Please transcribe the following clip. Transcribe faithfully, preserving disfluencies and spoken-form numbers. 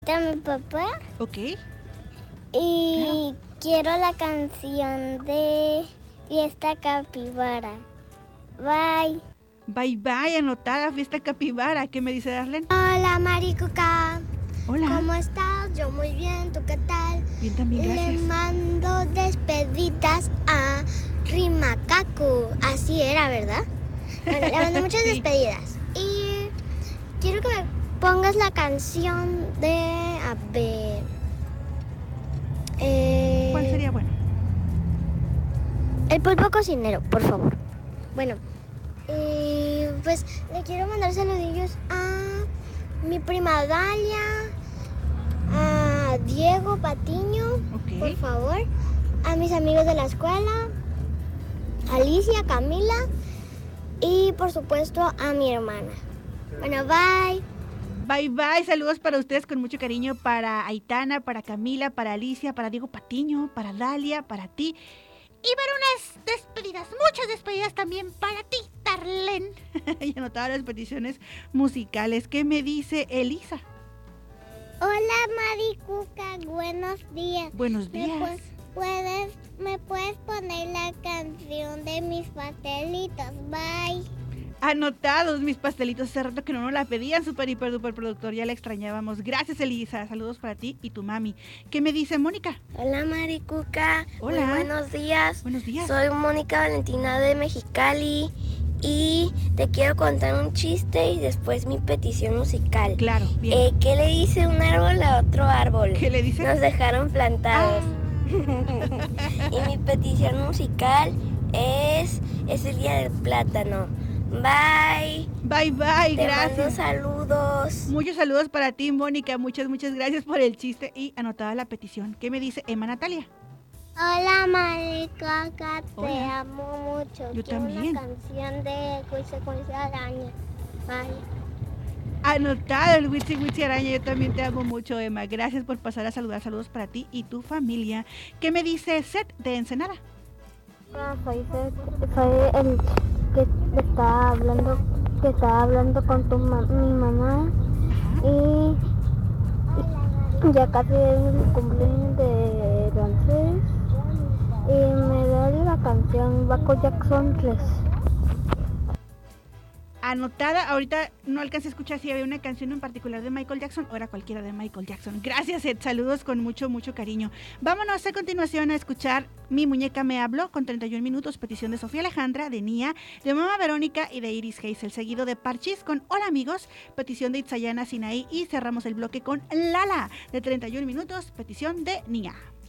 A mi papá. Ok. Y claro. Quiero la canción de Fiesta Capibara. Bye. Bye bye, anotada, Fiesta Capibara. ¿Qué me dice Darlene? Hola, Maricuca. Hola. ¿Cómo estás? Yo muy bien, ¿tú qué tal? Bien también, gracias. Le mando despedidas a Rimacacu. Así era, ¿verdad? Bueno, le mando muchas sí. despedidas. Y quiero que me pongas la canción de... A ver... Eh, ¿Cuál sería bueno? El pulpo cocinero, por favor. Bueno, eh, pues le quiero mandar saludillos a mi prima Dalia, a Diego Patiño, okay. por favor, a mis amigos de la escuela, a Alicia, Camila y por supuesto a mi hermana. Bueno, bye. Bye bye, saludos para ustedes con mucho cariño, para Aitana, para Camila, para Alicia, para Diego Patiño, para Dalia, para ti. Y para unas despedidas, muchas despedidas también para ti, Darlene. Y anotaba las peticiones musicales. ¿Qué me dice Elisa? Hola, Maricuca, buenos días. Buenos días. ¿Me puedes, ¿Me puedes poner la canción de mis pastelitos? Bye. Anotados mis pastelitos, hace rato que no nos la pedían, super hiper duper productor, ya la extrañábamos. Gracias, Elisa, saludos para ti y tu mami. ¿Qué me dice Mónica? Hola, Maricuca. Hola. Muy buenos días. Buenos días. Soy Mónica Valentina de Mexicali y te quiero contar un chiste y después mi petición musical. Claro, bien. Eh, ¿Qué le dice un árbol a otro árbol? ¿Qué le dice? Nos dejaron plantados. Ah. Y mi petición musical es, es el día del plátano. Bye. Bye, bye, Te gracias. Mando saludos. Muchos saludos para ti, Mónica. Muchas, muchas gracias por el chiste y anotada la petición. ¿Qué me dice Emma Natalia? Hola, Maricuca, te Hola. amo mucho. Yo Quiero también. una canción de Cuice Cuice Araña. Bye. Anotado el Witsi Witsi Araña, yo también te amo mucho, Emma. Gracias por pasar a saludar. Saludos para ti y tu familia. ¿Qué me dice Seth de Ensenada? Ah, soy Seth, soy el que estaba hablando, que estaba hablando con tu ma- mi mamá y, y ya casi es el cumpleaños de Francés y me da la canción Michael Jackson tres. Anotada, ahorita no alcancé a escuchar si había una canción en particular de Michael Jackson o era cualquiera de Michael Jackson. Gracias, Ed, saludos con mucho, mucho cariño. Vámonos a continuación a escuchar Mi Muñeca Me Habló con treinta y un minutos, petición de Sofía Alejandra, de Nia, de Mamá Verónica y de Iris Hazel, seguido de Parchis con Hola Amigos, petición de Itzayana Sinaí y cerramos el bloque con Lala, de treinta y un minutos, petición de Nia.